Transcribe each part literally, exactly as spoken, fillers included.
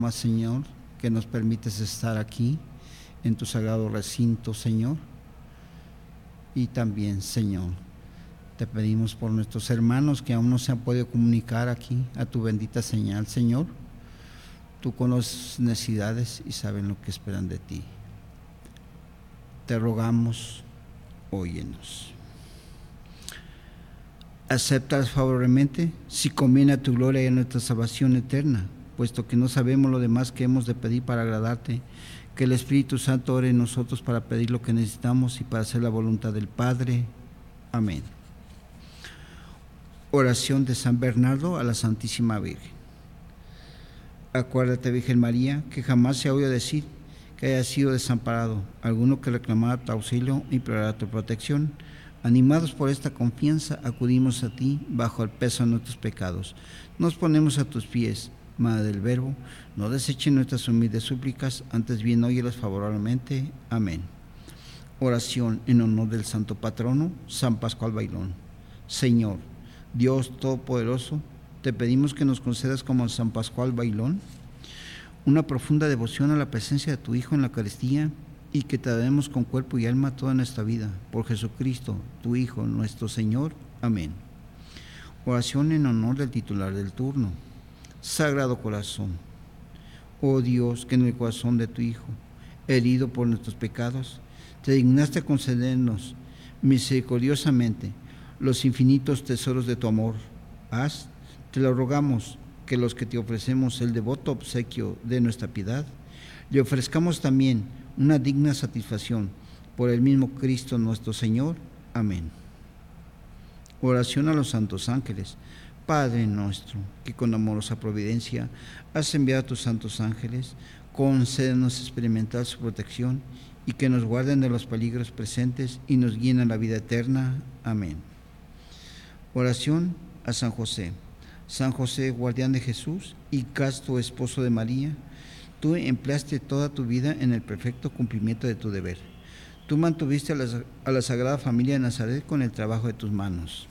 más, Señor, que nos permites estar aquí en tu sagrado recinto, Señor. Y también, Señor, te pedimos por nuestros hermanos que aún no se han podido comunicar aquí a tu bendita señal, Señor. Tú conoces necesidades y saben lo que esperan de ti. Te rogamos, óyenos. Acéptalas favorablemente si conviene a tu gloria y a nuestra salvación eterna, puesto que no sabemos lo demás que hemos de pedir para agradarte, que el Espíritu Santo ore en nosotros para pedir lo que necesitamos y para hacer la voluntad del Padre. Amén. Oración de San Bernardo a la Santísima Virgen. Acuérdate, Virgen María, que jamás se ha oído decir que haya sido desamparado alguno que reclamara tu auxilio y implorara tu protección. Animados por esta confianza, acudimos a ti bajo el peso de nuestros pecados. Nos ponemos a tus pies, Madre del Verbo, no desechen nuestras humildes súplicas, antes bien óyelas favorablemente. Amén. Oración en honor del Santo Patrono, San Pascual Bailón. Señor, Dios Todopoderoso, te pedimos que nos concedas como San Pascual Bailón una profunda devoción a la presencia de tu Hijo en la Eucaristía, y que te demos con cuerpo y alma toda nuestra vida, por Jesucristo, tu Hijo, nuestro Señor. Amén. Oración en honor del titular del turno. Sagrado Corazón, oh Dios, que en el corazón de tu Hijo, herido por nuestros pecados, te dignaste concedernos misericordiosamente los infinitos tesoros de tu amor. Haz, te lo rogamos, que los que te ofrecemos el devoto obsequio de nuestra piedad, le ofrezcamos también una digna satisfacción por el mismo Cristo nuestro Señor. Amén. Oración a los santos ángeles. Padre nuestro, que con amorosa providencia has enviado a tus santos ángeles, concédenos experimentar su protección y que nos guarden de los peligros presentes y nos guíen a la vida eterna. Amén. Oración a San José. San José, guardián de Jesús y casto esposo de María, tú empleaste toda tu vida en el perfecto cumplimiento de tu deber. Tú mantuviste a la, a la Sagrada Familia de Nazaret con el trabajo de tus manos.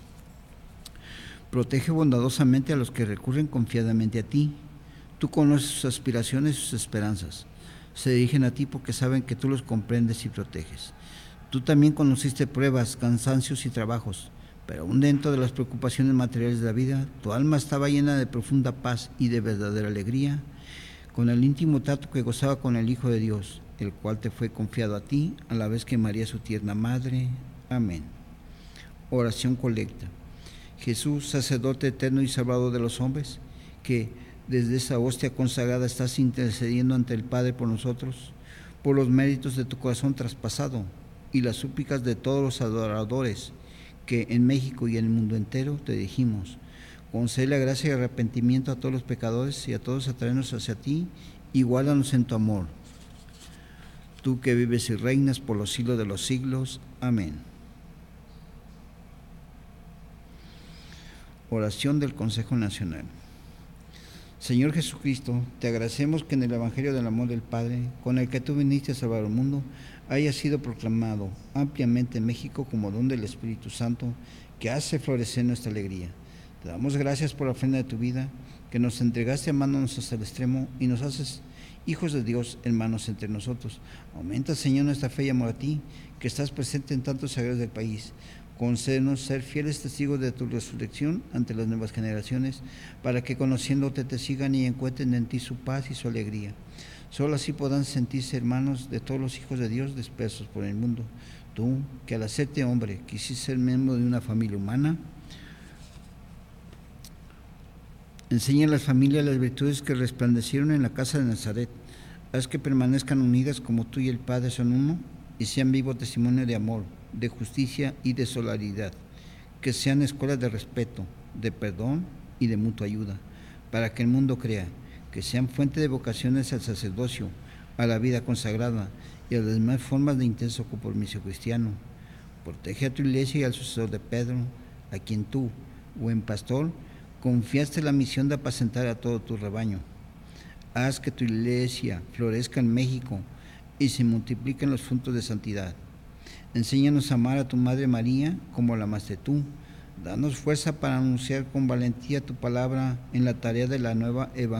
Protege bondadosamente a los que recurren confiadamente a ti. Tú conoces sus aspiraciones y sus esperanzas. Se dirigen a ti porque saben que tú los comprendes y proteges. Tú también conociste pruebas, cansancios y trabajos, pero aún dentro de las preocupaciones materiales de la vida, tu alma estaba llena de profunda paz y de verdadera alegría, con el íntimo trato que gozaba con el Hijo de Dios, el cual te fue confiado a ti, a la vez que María su tierna Madre. Amén. Oración colecta. Jesús, sacerdote eterno y salvador de los hombres, que desde esa hostia consagrada estás intercediendo ante el Padre por nosotros, por los méritos de tu corazón traspasado y las súplicas de todos los adoradores que en México y en el mundo entero te dijimos, concede la gracia y arrepentimiento a todos los pecadores y a todos atraernos hacia ti y guárdanos en tu amor. Tú que vives y reinas por los siglos de los siglos. Amén. Oración del Consejo Nacional. Señor Jesucristo, te agradecemos que en el Evangelio del amor del Padre, con el que tú viniste a salvar al mundo, haya sido proclamado ampliamente en México como don del Espíritu Santo que hace florecer nuestra alegría. Te damos gracias por la ofrenda de tu vida, que nos entregaste amándonos hasta el extremo y nos haces hijos de Dios, hermanos entre nosotros. Aumenta, Señor, nuestra fe y amor a ti, que estás presente en tantos sagrados del país. Concédenos ser fieles testigos de tu resurrección ante las nuevas generaciones, para que conociéndote te sigan y encuentren en ti su paz y su alegría. Solo así podrán sentirse hermanos de todos los hijos de Dios dispersos por el mundo. Tú, que al hacerte hombre quisiste ser miembro de una familia humana, enseña a las familias las virtudes que resplandecieron en la casa de Nazaret. Haz que permanezcan unidas como tú y el Padre son uno y sean vivo testimonio de amor, de justicia y de solidaridad. Que sean escuelas de respeto, de perdón y de mutua ayuda, para que el mundo crea. Que sean fuente de vocaciones al sacerdocio, a la vida consagrada y a las demás formas de intenso compromiso cristiano. Protege a tu iglesia y al sucesor de Pedro, a quien tú, buen pastor, confiaste la misión de apacentar a todo tu rebaño. Haz que tu iglesia florezca en México y se multipliquen los frutos de santidad. Enséñanos a amar a tu Madre María como la amaste tú. Danos fuerza para anunciar con valentía tu palabra en la tarea de la nueva evangelización